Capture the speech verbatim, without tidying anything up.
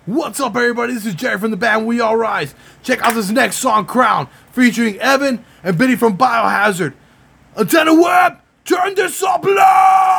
What's up, everybody? This is Jerry from the band We All Rise. Check out this next song, Crown, featuring Evan and Biddy from Biohazard. Antenna Web, turn this up loud!